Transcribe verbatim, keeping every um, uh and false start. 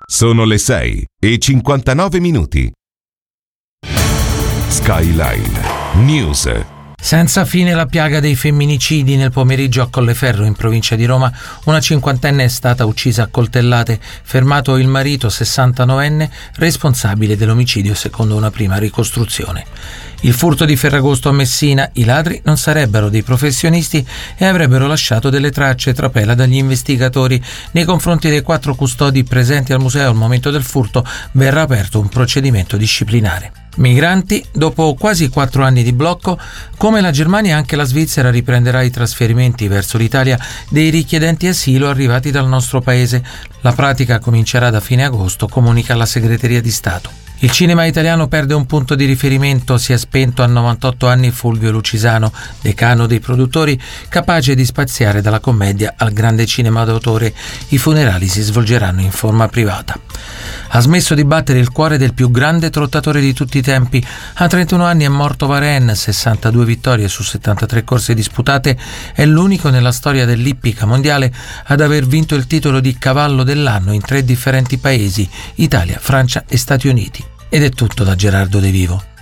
Sono le sei e cinquantanove minuti. Skyline News. Senza fine la piaga dei femminicidi. Nel pomeriggio a Colleferro, in provincia di Roma, una cinquantenne è stata uccisa a coltellate. Fermato il marito, sessantanovenne, responsabile dell'omicidio secondo una prima ricostruzione. Il furto di Ferragosto a Messina: i ladri non sarebbero dei professionisti e avrebbero lasciato delle tracce. Trapela dagli investigatori. Nei confronti dei quattro custodi presenti al museo al momento del furto verrà aperto un procedimento disciplinare. Migranti: dopo quasi quattro anni di blocco, come la Germania anche la Svizzera riprenderà i trasferimenti verso l'Italia dei richiedenti asilo arrivati dal nostro paese. La pratica comincerà da fine agosto, comunica la Segreteria di Stato. Il cinema italiano perde un punto di riferimento. Si è spento a novantotto anni Fulvio Lucisano, decano dei produttori, capace di spaziare dalla commedia al grande cinema d'autore. I funerali si svolgeranno in forma privata. Ha smesso di battere il cuore del più grande trottatore di tutti i tempi. A trentuno anni è morto Varenne, sessantadue vittorie su settantatré corse disputate. È l'unico nella storia dell'ippica mondiale ad aver vinto il titolo di cavallo dell'anno in tre differenti paesi: Italia, Francia e Stati Uniti. Ed è tutto da Gerardo De Vivo.